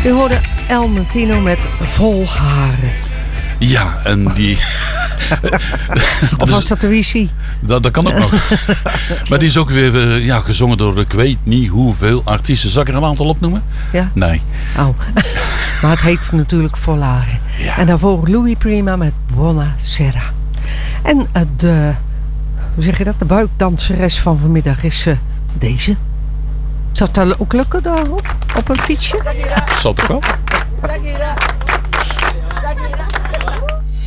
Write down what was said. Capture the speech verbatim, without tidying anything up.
U hoorde El Mentino met Vol Haren. Ja, en die... Of was dat de wc? Dat, dat kan ook nog. Maar die is ook weer uh, ja, gezongen door ik weet niet hoeveel artiesten. Zal ik er een aantal opnoemen? Ja? Nee. Oh. Maar het heet natuurlijk Vol Haren. Ja. En daarvoor Louis Prima met Buona Sera. En uh, de... Hoe zeg je dat? De buikdanseres van vanmiddag is uh, deze. Zou het ook lukken daarop? Op een fietsje? Zal toch wel?